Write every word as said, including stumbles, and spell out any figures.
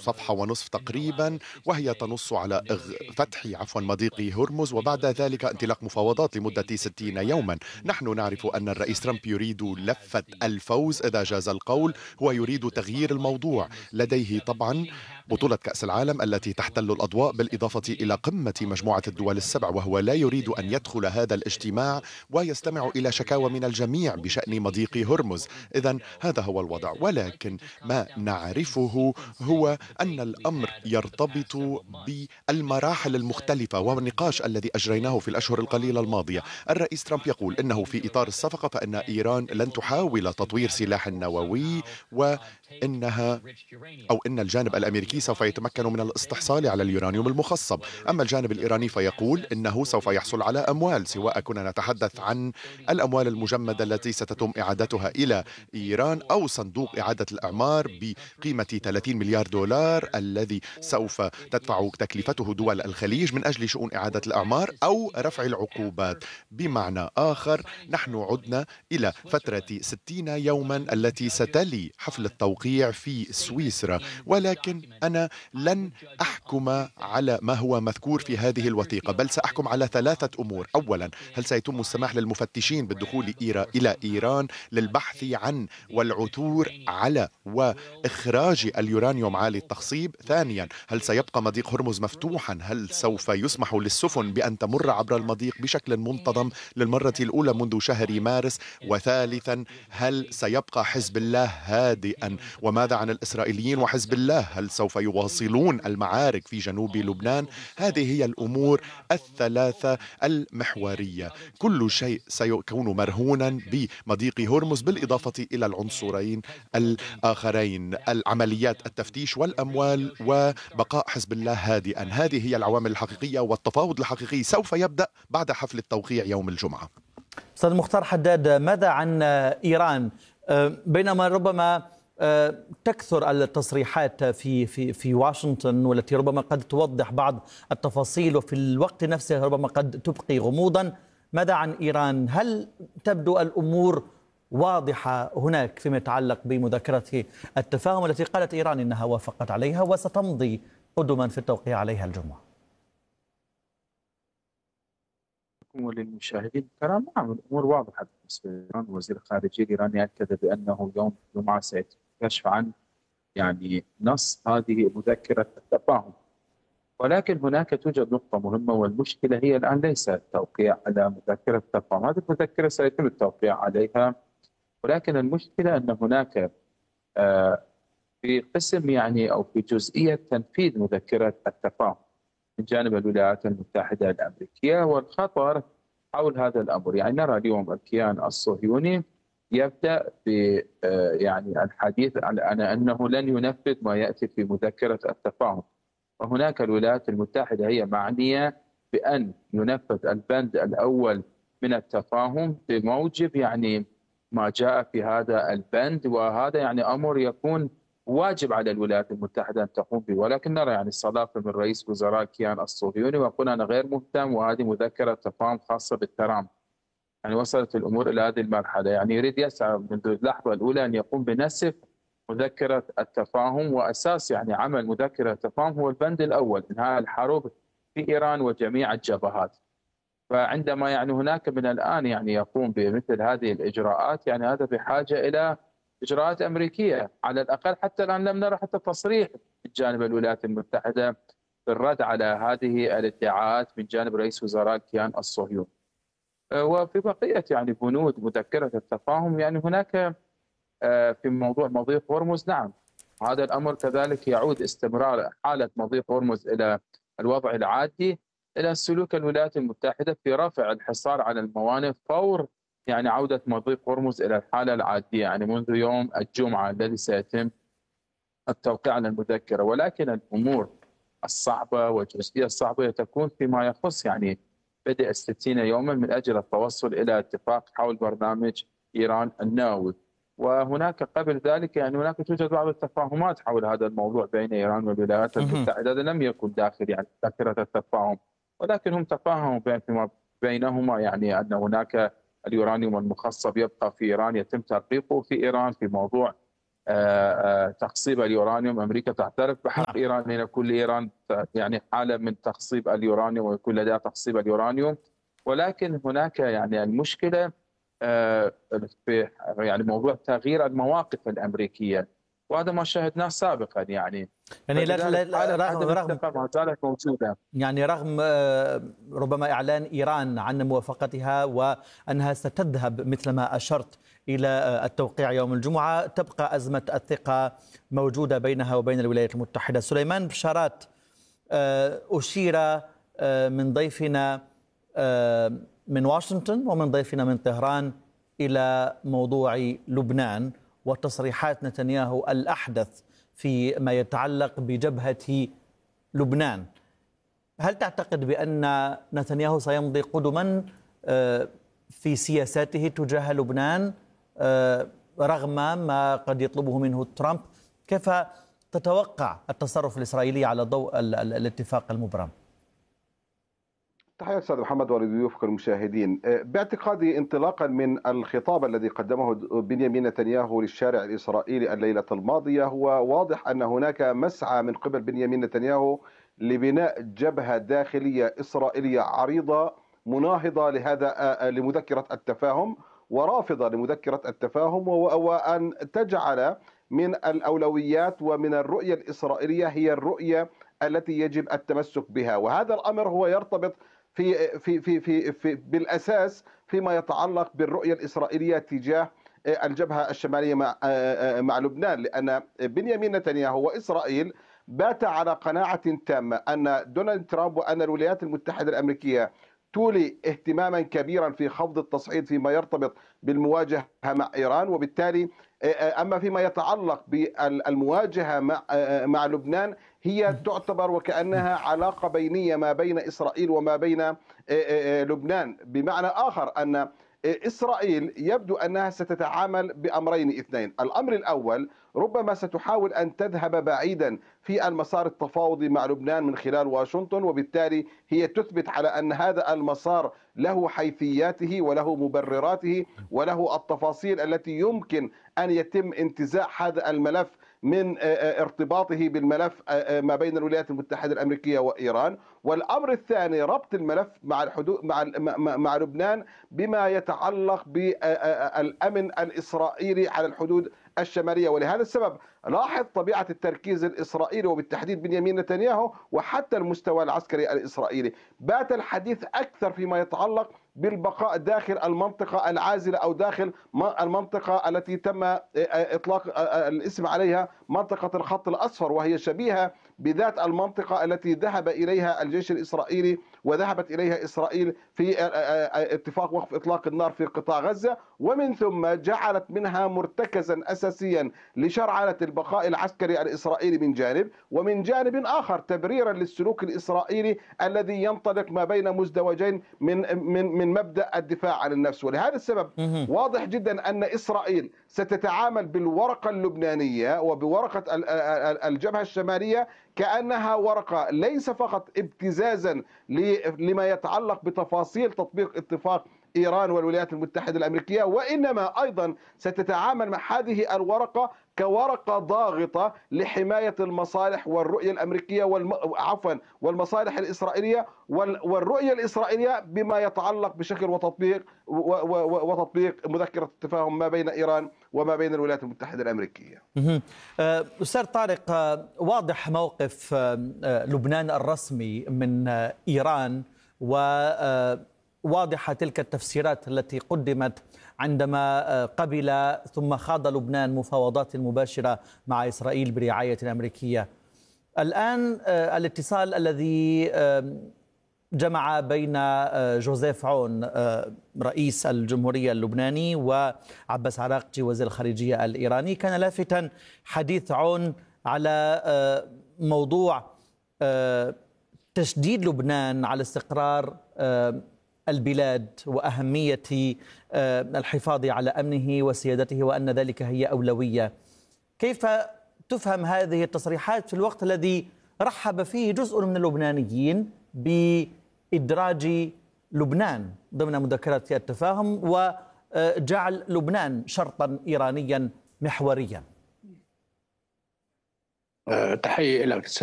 صفحة ونصف تقريبا، وهي تنص على إغ- فتح عفوا مضيق هرمز، وبعد ذلك انطلاق مفاوضات لمدة ستين يوما. نحن نعرف أن الرئيس ترامب يريد لفة الفوز إذا جاز القول. هو يريد تغيير الموضوع. لديه طبعا بطولة كأس العالم التي تحتل الأضواء، بالإضافة إلى قمة مجموعة الدول السبع، وهو لا يريد أن يدخل هذا الاجتماع ويستمع إلى شكاوى من الجميع بشأن مضيق هرمز. إذا هذا هو الوضع، ولكن ما نعرفه هو أن الأمر يرتبط بالمراحل المختلفة والنقاش الذي أجريناه في الأشهر القليلة الماضية. الرئيس ترامب يقول إنه في إطار الصفقة فإن إيران لن تحاول تطوير سلاح نووي، وإنها أو إن الجانب الأمريكي سوف يتمكن من الاستحصال على اليورانيوم المخصب. أما الجانب الإيراني فيقول إنه سوف يحصل على أموال، سواء كنا نتحدث عن الأموال المجمدة التي ستتم إعادتها إلى إيران أو صندوق إعادة الأعمار بقيمة ثلاثين مليار دولار الذي سوف تدفع تكلفته دول الخليج من أجل شؤون إعادة الأعمار أو رفع العقوبات. بمعنى آخر، نحن عدنا إلى فترة ستين يوما التي ستلي حفل التوقيع في سويسرا، ولكن أنا لن أحكم على ما هو مذكور في هذه الوثيقة، بل سأحكم على ثلاثة أمور. أولا، هل سيتم السماح للمفتشين بالدخول إلى إيران للبحث عن والعثور على وإخراج اليورانيوم عالي التخصيب؟ ثانيا، هل سيبقى مضيق هرمز مفتوحا؟ هل سوف يسمح للسفن بأن تمر عبر المضيق بشكل منتظم للمرة الأولى منذ شهر مارس؟ وثالثا، هل سيبقى حزب الله هادئا؟ وماذا عن الإسرائيليين وحزب الله؟ هل سوف يواصلون المعارك في جنوب لبنان؟ هذه هي الأمور الثلاثة المحورية. كل شيء سيكون مرهونا بمضيق هرمز، بالإضافة إلى العنصرين الآخرين، العمليات التفتيش والأموال وبقاء حزب الله هادئا. هذه هي العوامل الحقيقية، والتفاوض الحقيقي سوف يبدأ بعد حفل التوقيع يوم الجمعة. أستاذ مختار حداد، ماذا عن إيران؟ بينما ربما تكثر التصريحات في في في واشنطن والتي ربما قد توضح بعض التفاصيل، وفي الوقت نفسه ربما قد تبقي غموضا. ماذا عن إيران؟ هل تبدو الأمور واضحة هناك فيما يتعلق بمذكرة التفاهم التي قالت إيران إنها وافقت عليها وستمضي قدما في التوقيع عليها الجمعة؟ وللمشاهدين الكرام، نعم الامور واضحه بالنسبه لايران. وزير الخارجيه الايراني اكد بانه يوم الجمعه سيتم الكشف عن يعني نص هذه مذكره التفاهم، ولكن هناك توجد نقطه مهمه، والمشكله هي الان ليس التوقيع على مذكره التفاهم. هذه المذكره سيتم التوقيع عليها، ولكن المشكله ان هناك آه في قسم يعني او في جزئيه تنفيذ مذكره التفاهم من جانب الولايات المتحدة الأمريكية، والخطر حول هذا الأمر. يعني نرى اليوم الكيان الصهيوني يبدأ ب يعني الحديث على أنه لن ينفذ ما يأتي في مذكرة التفاهم، وهناك الولايات المتحدة هي معنية بأن ينفذ البند الأول من التفاهم بموجب يعني ما جاء في هذا البند، وهذا يعني أمر يكون واجب على الولايات المتحدة أن تقوم به. ولكن نرى يعني الصلافة من رئيس وزراء الكيان الصهيوني ويقول أنا غير مهتم، وهذه مذكرة تفاهم خاصة بالترامب. يعني وصلت الأمور إلى هذه المرحلة، يعني يريد يسعى منذ اللحظة الأولى أن يقوم بنسف مذكرة التفاهم، وأساس يعني عمل مذكرة التفاهم هو البند الأول، إنهاء الحرب في إيران وجميع الجبهات. فعندما يعني هناك من الآن يعني يقوم بمثل هذه الإجراءات، يعني هذا بحاجة إلى إجراءات أمريكية على الأقل. حتى الآن لم نرى حتى تصريح من جانب الولايات المتحدة بالرد على هذه الادعاءات من جانب رئيس وزراء الكيان الصهيوني. وفي بقية يعني بنود مذكرة التفاهم، يعني هناك في موضوع مضيق هرمز، نعم هذا الأمر كذلك يعود استمرار حالة مضيق هرمز إلى الوضع العادي، إلى سلوك الولايات المتحدة في رفع الحصار على الموانئ فور يعني عودة مضيق هرمز إلى الحالة العادية، يعني منذ يوم الجمعة الذي سيتم التوقيع على المذكرة. ولكن الأمور الصعبة والجزئية الصعبة تكون فيما يخص يعني بدء الستين يوما من أجل التوصل إلى اتفاق حول برنامج إيران النووي. وهناك قبل ذلك يعني هناك توجد بعض التفاهمات حول هذا الموضوع بين إيران والولايات المتحدة. هذا لم يكن داخل يعني مذكرة التفاهم، ولكن هم تفاهموا فيما بينهما يعني أن هناك اليورانيوم المخصب يبقى في إيران، يتم تدقيقه في إيران في موضوع تخصيب اليورانيوم. أمريكا تعترف بحق إيران أن يكون لإيران يعني حالة من تخصيب اليورانيوم ويكون لديها تخصيب اليورانيوم، ولكن هناك يعني المشكلة في يعني موضوع تغيير المواقف الأمريكية، وهذا ما شاهدناه سابقا. يعني يعني لا لا رغم رغم ما زالت موجودة، يعني رغم ربما إعلان إيران عن موافقتها وأنها ستذهب مثل ما أشرت إلى التوقيع يوم الجمعة، تبقى أزمة الثقة موجودة بينها وبين الولايات المتحدة. سليمان بشارات، أشير من ضيفنا من واشنطن ومن ضيفنا من طهران إلى موضوع لبنان وتصريحات نتنياهو الأحدث فيما يتعلق بجبهة لبنان. هل تعتقد بأن نتنياهو سيمضي قدما في سياساته تجاه لبنان رغم ما قد يطلبه منه ترامب؟ كيف تتوقع التصرف الإسرائيلي على ضوء الاتفاق المبرم؟ تحية أستاذ محمد ولضيوفك المشاهدين. باعتقادي انطلاقا من الخطاب الذي قدمه بنيامين نتنياهو للشارع الإسرائيلي الليلة الماضية، هو واضح أن هناك مسعى من قبل بنيامين نتنياهو لبناء جبهة داخلية إسرائيلية عريضة مناهضة لهذا لمذكرة التفاهم ورافضة لمذكرة التفاهم، وأن تجعل من الأولويات ومن الرؤية الإسرائيلية هي الرؤية التي يجب التمسك بها. وهذا الأمر هو يرتبط في في في في, في بالأساس فيما يتعلق بالرؤية الإسرائيلية تجاه الجبهة الشمالية مع مع لبنان، لأن بنيامين نتنياهو وإسرائيل بات على قناعة تامة أن دونالد ترامب وأن الولايات المتحدة الأمريكية تولي اهتماما كبيرا في خفض التصعيد فيما يرتبط بالمواجهة مع إيران، وبالتالي أما فيما يتعلق بالمواجهة مع مع لبنان هي تعتبر وكأنها علاقة بينية ما بين إسرائيل وما بين لبنان. بمعنى آخر أن إسرائيل يبدو أنها ستتعامل بأمرين اثنين. الأمر الأول، ربما ستحاول أن تذهب بعيدا في المسار التفاوضي مع لبنان من خلال واشنطن، وبالتالي هي تثبت على أن هذا المسار له حيثياته وله مبرراته وله التفاصيل التي يمكن أن يتم انتزاع هذا الملف من ارتباطه بالملف ما بين الولايات المتحدة الأمريكية وإيران. والأمر الثاني، ربط الملف مع الحدود مع مع لبنان بما يتعلق بالأمن الإسرائيلي على الحدود الشمالية. ولهذا السبب لاحظ طبيعة التركيز الإسرائيلي وبالتحديد بنيامين نتنياهو وحتى المستوى العسكري الإسرائيلي. بات الحديث أكثر فيما يتعلق بالبقاء داخل المنطقة العازلة أو داخل المنطقة التي تم إطلاق الاسم عليها منطقة الخط الأصفر، وهي شبيهة بذات المنطقة التي ذهب إليها الجيش الإسرائيلي وذهبت إليها إسرائيل في اتفاق وقف إطلاق النار في قطاع غزة، ومن ثم جعلت منها مرتكزا أساسيا لشرعنة البقاء العسكري الإسرائيلي من جانب، ومن جانب آخر تبريرا للسلوك الإسرائيلي الذي ينطلق ما بين مزدوجين من من من مبدأ الدفاع عن النفس. ولهذا السبب واضح جدا أن إسرائيل ستتعامل بالورقة اللبنانية وبورقة الجبهة الشمالية كأنها ورقة ليس فقط ابتزازا لما يتعلق بتفاصيل تطبيق اتفاق إيران والولايات المتحدة الأمريكية، وإنما أيضا ستتعامل مع هذه الورقة كورقة ضاغطة لحماية المصالح والرؤية الأمريكية والم... عفوا والمصالح الإسرائيلية وال... والرؤية الإسرائيلية بما يتعلق بشكل وتطبيق و... و... وتطبيق مذكرة التفاهم ما بين إيران وما بين الولايات المتحدة الأمريكية. أستاذ طارق، واضح موقف لبنان الرسمي من إيران و واضحة تلك التفسيرات التي قدمت عندما قبل ثم خاض لبنان مفاوضات مباشرة مع إسرائيل برعاية أمريكية. الآن الاتصال الذي جمع بين جوزيف عون رئيس الجمهورية اللبناني وعباس عراقجي وزير الخارجية الإيراني كان لافتا حديث عون على موضوع تشديد لبنان على استقرار البلاد وأهمية الحفاظ على أمنه وسيادته وأن ذلك هي أولوية. كيف تفهم هذه التصريحات في الوقت الذي رحب فيه جزء من اللبنانيين بإدراج لبنان ضمن مذكرات التفاهم وجعل لبنان شرطا إيرانيا محوريا؟ تحية لك.